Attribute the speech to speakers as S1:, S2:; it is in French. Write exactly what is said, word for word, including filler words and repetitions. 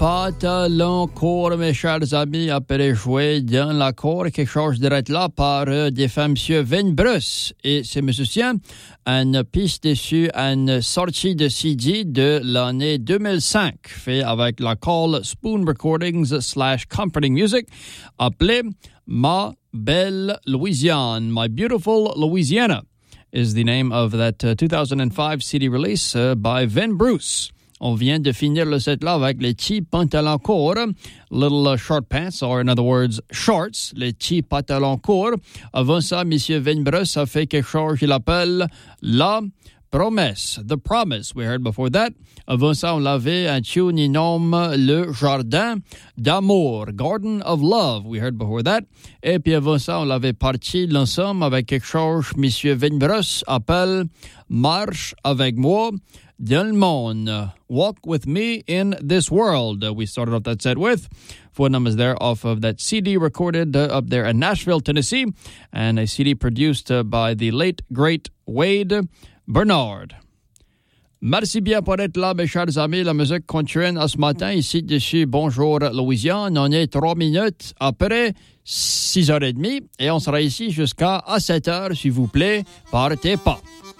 S1: pantalon court, mes chers amis, après jouer dans la cour, quelque chose d'être là par euh, des femmes, monsieur Venbrus et ses musiciens, une piste dessus, une sortie de C D de l'année deux mille cinq, fait avec la Call Spoon Recordings slash Comforting Music, appelée Ma Belle Louisiane, My Beautiful Louisiana, is the name of that uh, two thousand five C D release uh, by Venbrus. On vient de finir le set là avec les petits pantalons courts, little uh, short pants, or in other words, shorts, les petits pantalons courts. Avant ça, M. Venbrus a fait quelque chose qu'il appelle la promesse, the promise, we heard before that. Avant ça, on l'avait un tune, il nomme le jardin d'amour, Garden of Love, we heard before that. Et puis avant ça, on l'avait parti l'ensemble avec quelque chose, M. Venbrus appelle Marche avec moi dans le monde. Walk with me in this world. Uh, we started off that set with four numbers there off of that C D recorded uh, up there in Nashville, Tennessee, and a C D produced uh, by the late, great Wade Bernard. Merci bien pour être là, mes chers amis. La musique continue à ce matin ici dessus Bonjour Louisiane. On est trois minutes après six heures trente et on sera ici jusqu'à sept heures, s'il vous plaît. Partez pas.